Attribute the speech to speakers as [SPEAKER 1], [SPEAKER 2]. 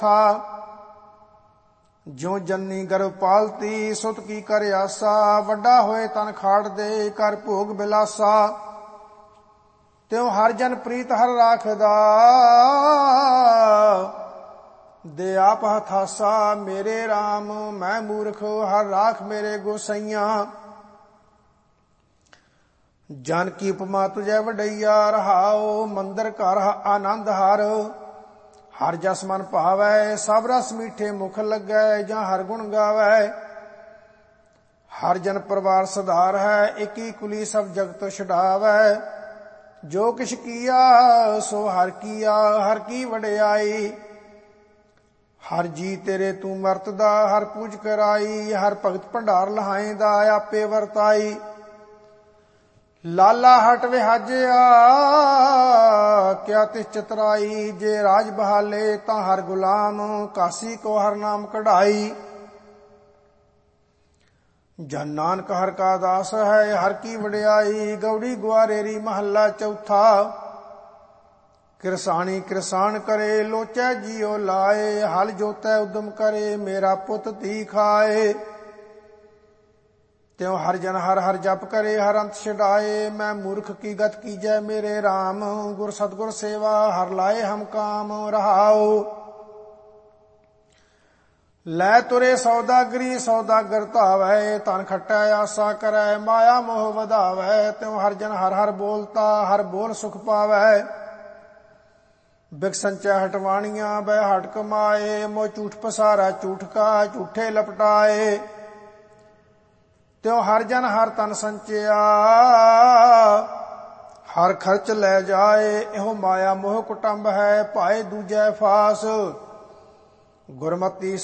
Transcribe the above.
[SPEAKER 1] ਜਿਉ ਜੰਨੀ ਗਰਭ ਪਾਲਤੀ ਸੁਤ ਕੀ ਕਰ ਆਸਾ। ਵੱਡਾ ਹੋਏ ਤਨ ਖਾੜ ਦੇ ਕਰ ਭੋਗ ਬਿਲਾਸਾ। ਤਿਉ ਹਰ ਜਨ ਪ੍ਰੀਤ ਹਰ ਰਾਖਦਾ ਦੇ ਆਪ ਹਥਾਸਾ। ਮੇਰੇ RAM ਮੈਂ ਮੂਰਖ ਹਰ ਰਾਖ ਮੇਰੇ ਗੋਸਈਆਂ। ਜਨ ਕੀ ਉਪਮਾ ਤੁਝੈ ਵਡਈਆ ਰਹਾਉ। ਮੰਦਰ ਘਰ ਆਨੰਦ ਹਰ ਹਰ ਜਸ ਮਨ ਭਾਵੈ। ਸਭ ਰਸ ਮੀਠੇ ਮੁਖ ਲੱਗੈ ਜਾਂ ਹਰ ਗੁਣ ਗਾਵੈ। ਹਰ ਜਨ ਪਰਿਵਾਰ ਸਧਾਰ ਹੈ ਇਕੀ ਕੁਲੀ ਸਭ ਜਗਤ ਛਡਾਵੈ। ਜੋ ਕਿਛ ਕੀਆ ਸੋ ਹਰ ਕੀਆ ਹਰ ਕੀ ਵਡਿਆਈ। ਹਰ ਜੀ ਤੇਰੇ ਤੂੰ ਵਰਤਦਾ ਹਰ ਪੂਜ ਕਰਾਈ। ਹਰ ਭਗਤ ਭੰਡਾਰ ਲਹਾਏਂਦਾ ਆਪੇ ਵਰਤਾਈ। ਲਾਲਾ ਹਟ ਵਿਹਾਜਿਆ ਕਿਆ ਤਿਸ ਚਤਰਾਈ। ਜੇ ਰਾਜ ਬਹਾਲੇ ਤਾਂ ਹਰ ਗੁਲਾਮ ਕਾਸੀ ਕੋ ਹਰ ਨਾਮ ਕਢਾਈ। ਜਨ ਨਾਨਕ ਹਰ ਕਾ ਦਾਸ ਹੈ ਹਰ ਕੀ ਵਡਿਆਈ। ਗੌੜੀ ਗੁਆਰੇਰੀ ਮਹੱਲਾ ਚੌਥਾ। ਕਿਰਸਾਣੀ ਕਿਰਸਾਨ ਕਰੇ ਲੋਚੈ ਜੀਉ ਲਾਏ। ਹਲ ਜੋਤੈ ਉਦਮ ਕਰੇ ਮੇਰਾ ਪੁੱਤ ਧੀ ਖਾਏ। ਤਿਉ ਹਰ ਜਨ ਹਰ ਹਰ ਜਪ ਕਰੇ ਹਰ ਅੰਤ ਛਡਾਏ। ਮੈਂ ਮੂਰਖ ਕੀ ਗਤ ਕੀਜੈ ਮੇਰੇ RAM। ਗੁਰ ਸਤਗੁਰ ਸੇਵਾ ਹਰ ਲਾਏ ਹਮ ਕਾਮ ਰਹਾਉ। ਲੈ ਤੁਰੇ ਸੌਦਾਗਰੀ ਸੌਦਾਗਰ ਧਾਵੈ। ਧਨ ਖਟੈ ਆਸਾ ਕਰੈ ਮਾਇਆ ਮੋਹ ਵਧਾਵੈ। ਤਿਉ ਹਰ ਜਨ ਹਰ ਹਰ ਬੋਲਤਾ ਹਰ ਬੋਲ ਸੁਖ ਪਾਵੈ। ਬਿਕ ਸੰਚੈ ਹਟਵਾਣੀਆਂ ਬੈ ਹਟ ਕਮਾਏ। ਮੋਹ ਝੂਠ ਪਸਾਰਾ ਝੂਠ ਕਾ ਝੂਠੇ ਲਪਟਾਏ। ਤਿਉ ਹਰ ਜਨ ਹਰ ਤਨ ਸੰਚਿਆ ਹਰ ਖਰਚ ਲੈ ਜਾਏ। ਇਹੋ ਮਾਇਆ ਮੋਹ ਕੁਟੰਬ ਹੈ ਭਾਏ ਦੂਜੈ ਫਾਸ। ਗੁਰਮਤੀ